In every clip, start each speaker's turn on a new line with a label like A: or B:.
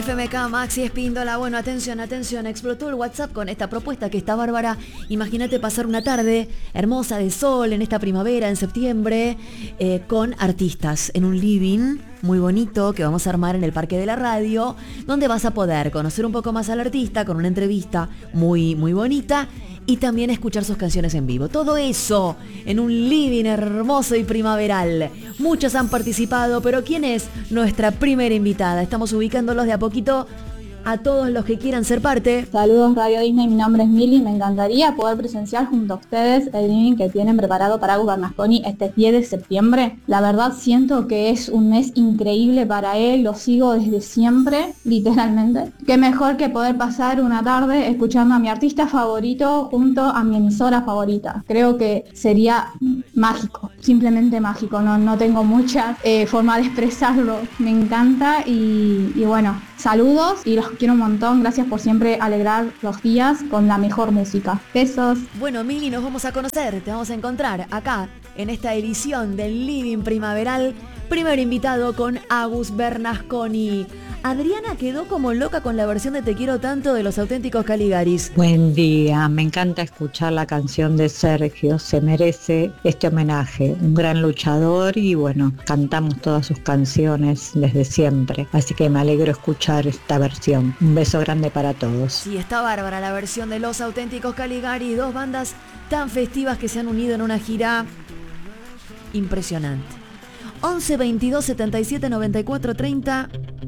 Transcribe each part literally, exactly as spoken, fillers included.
A: F M K, Maxi Espíndola. Bueno, atención, atención, explotó el WhatsApp con esta propuesta que está bárbara. Imagínate pasar una tarde hermosa de sol en esta primavera, en septiembre, eh, con artistas en un living muy bonito que vamos a armar en el Parque de la Radio, donde vas a poder conocer un poco más al artista con una entrevista muy, muy bonita y también escuchar sus canciones en vivo. Todo eso en un living hermoso y primaveral. Muchos han participado, pero ¿quién es nuestra primera invitada? Estamos ubicándolos de a poquito a todos los que quieran ser parte.
B: Saludos Radio Disney, mi nombre es Mili. Me encantaría poder presenciar junto a ustedes el living que tienen preparado para Agus Bernasconi este diez de septiembre. La verdad siento que es un mes increíble para él, lo sigo desde siempre, literalmente. Qué mejor que poder pasar una tarde escuchando a mi artista favorito junto a mi emisora favorita. Creo que sería mágico, simplemente mágico. No, no tengo mucha eh, forma de expresarlo. Me encanta y, y bueno, saludos y los quiero un montón. Gracias por siempre alegrar los días con la mejor música. Besos.
A: Bueno, Mili, nos vamos a conocer, te vamos a encontrar acá en esta edición del Living Primaveral. Primer invitado con Agus Bernasconi. Adriana quedó como loca con la versión de Te quiero tanto de Los Auténticos Caligaris.
C: Buen día, me encanta escuchar la canción de Sergio, se merece este homenaje, un gran luchador y bueno, cantamos todas sus canciones desde siempre, así que me alegro escuchar esta versión. Un beso grande para todos.
A: Sí, está bárbara la versión de Los Auténticos Caligaris, dos bandas tan festivas que se han unido en una gira impresionante. once veintidós setenta y siete noventa y cuatro treinta.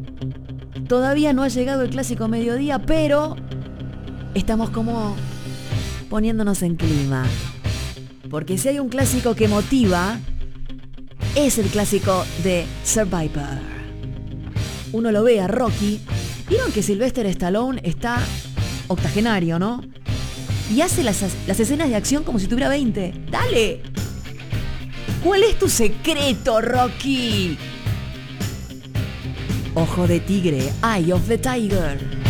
A: Todavía no ha llegado el clásico mediodía, pero estamos como poniéndonos en clima. Porque si hay un clásico que motiva, es el clásico de Survivor. Uno lo ve a Rocky. Vieron que Sylvester Stallone está octogenario, ¿no? Y hace las, las escenas de acción como si tuviera veinte. ¡Dale! ¿Cuál es tu secreto, Rocky? Ojo de tigre, Eye of the Tiger.